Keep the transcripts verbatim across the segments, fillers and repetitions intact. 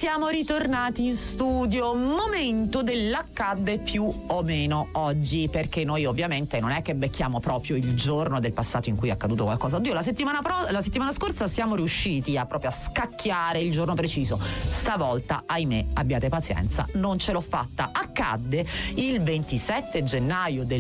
siamo ritornati in studio. Momento dell'accadde più o meno oggi, perché noi ovviamente non è che becchiamo proprio il giorno del passato in cui è accaduto qualcosa. Oddio, la settimana, pro- la settimana scorsa siamo riusciti a proprio a scacchiare il giorno preciso. Stavolta, ahimè, abbiate pazienza, non ce l'ho fatta. Accadde il ventisette gennaio del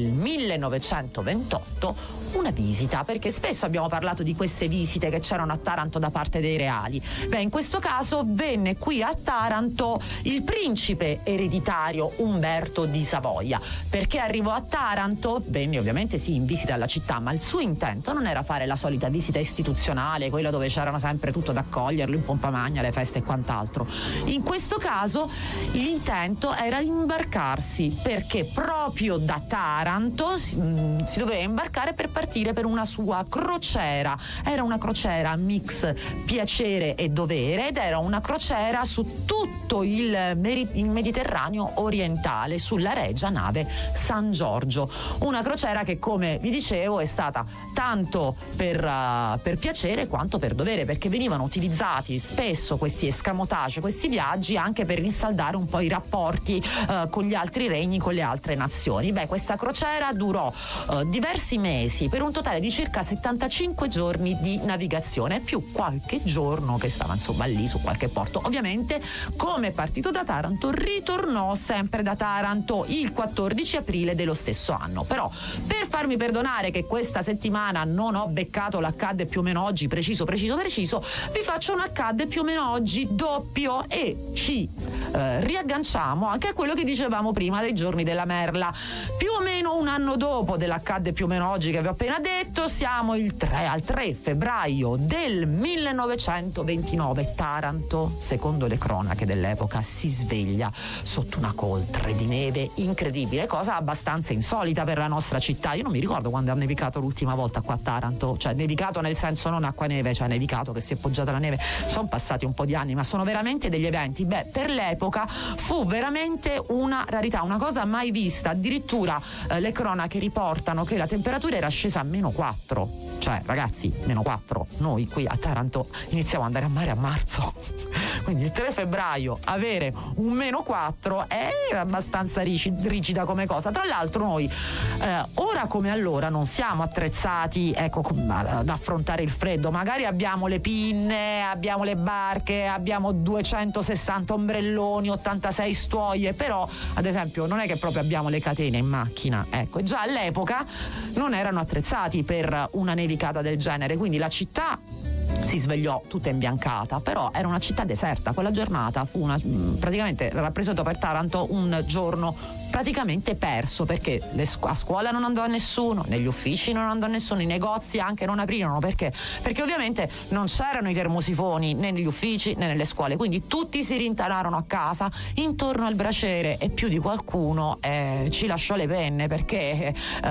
millenovecentoventotto una visita, perché spesso abbiamo parlato di queste visite che c'erano a Taranto da parte dei reali. Beh, in questo caso venne qui a Taranto il principe ereditario Umberto di Savoia. Perché arrivò a Taranto? Venne ovviamente sì in visita alla città, ma il suo intento non era fare la solita visita istituzionale, quella dove c'erano sempre tutto da accoglierlo in pompa magna, le feste e quant'altro. In questo caso l'intento era imbarcarsi, perché proprio da Taranto si, mh, si doveva imbarcare per partire per una sua crociera. Era una crociera mix piacere e dovere, ed era una crociera su tutto il, Meri- il Mediterraneo orientale, sulla regia nave San Giorgio. Una crociera che, come vi dicevo, è stata tanto per, uh, per piacere quanto per dovere, perché venivano utilizzati spesso questi escamotage, questi viaggi, anche per rinsaldare un po' i rapporti uh, con gli altri regni, con le altre nazioni. Beh, questa crociera durò uh, diversi mesi, per un totale di circa settantacinque giorni di navigazione, più qualche giorno che stava insomma lì su qualche porto. Ovviamente, come è partito da Taranto, ritornò sempre da Taranto il quattordici aprile dello stesso anno. Però, per farmi perdonare che questa settimana non ho beccato l'accadde più o meno oggi preciso preciso preciso, vi faccio un accadde più o meno oggi doppio, e ci eh, riagganciamo anche a quello che dicevamo prima dei giorni della merla. Più o meno un anno dopo dell'accadde più o meno oggi che vi ho appena detto, siamo il tre, al tre febbraio del millenovecentoventinove. Taranto, secondo le cronache dell'epoca, si sveglia sotto una coltre di neve incredibile, cosa abbastanza insolita per la nostra città. Io non mi ricordo quando ha nevicato l'ultima volta qua a Taranto, cioè nevicato nel senso non acqua neve, cioè nevicato che si è poggiata la neve. Sono passati un po' di anni, ma sono veramente degli eventi. Beh, per l'epoca fu veramente una rarità, una cosa mai vista. Addirittura eh, le cronache riportano che la temperatura era scesa a meno quattro. Cioè, ragazzi, meno quattro. Noi qui a Taranto iniziamo ad andare a mare a marzo. Quindi il tre febbraio avere un meno quattro è abbastanza rigida come cosa. Tra l'altro noi eh, ora come allora non siamo attrezzati, ecco, ad affrontare il freddo. Magari abbiamo le pinne, abbiamo le barche, abbiamo duecentosessanta ombrelloni, ottantasei stuoie, però ad esempio non è che proprio abbiamo le catene in macchina. Ecco, già all'epoca non erano attrezzati per una nevicata del genere, quindi la città si svegliò tutta imbiancata, però era una città deserta. Quella giornata fu una, praticamente rappresentò per Taranto un giorno praticamente perso, perché le, a scuola non andò a nessuno, negli uffici non andò a nessuno, i negozi anche non aprirono. Perché? Perché ovviamente non c'erano i termosifoni né negli uffici né nelle scuole, quindi tutti si rintanarono a casa intorno al braciere, e più di qualcuno eh, ci lasciò le penne, perché eh,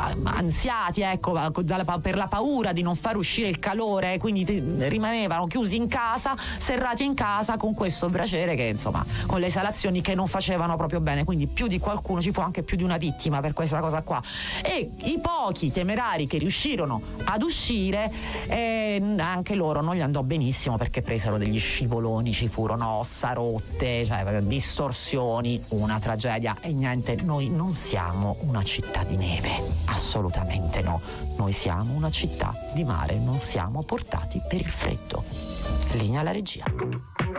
ansiati, ecco, per la paura di non far uscire il calore, quindi rimanevano chiusi in casa, serrati in casa con questo braciere che insomma, con le esalazioni che non facevano proprio bene. Quindi più di qualcuno, ci fu anche più di una vittima per questa cosa qua. E i pochi temerari che riuscirono ad uscire, eh, anche loro non gli andò benissimo, perché presero degli scivoloni, ci furono ossa rotte, cioè distorsioni, una tragedia. E niente, noi non siamo una città di neve, assolutamente no. Noi siamo una città di mare, non siamo portati per il freddo. Linea alla regia.